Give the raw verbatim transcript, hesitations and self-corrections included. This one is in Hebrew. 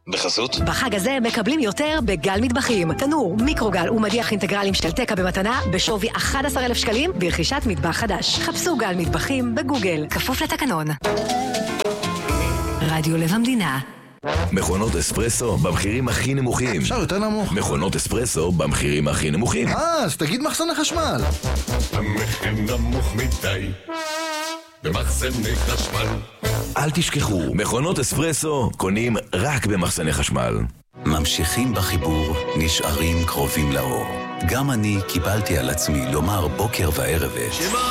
בחסות? בחג הזה מקבלים יותר בגל מטבחים. תנור, מיקרוגל ומדיח אינטגרלים של תקה במתנה בשווי אחד עשר אלף שקלים ברכישת מטבח חדש. חפשו גל מטבחים בגוגל. כפוף לתקנון. רדיו לב המדינה. מכונות אספרסו במחירים הכי נמוכים. אפשר יותר נמוך. מכונות אספרסו במחירים הכי נמוכים. אה, אז תגיד מחסן החשמל. המחיר נמוך מדי במחסני חשמל. אל תשכחו, מכונות אספרסו קונים רק במחסני חשמל. ממשיכים בחיבור, נשארים קרובים לאור. גם אני קיבלתי על עצמי לומר בוקר וערב.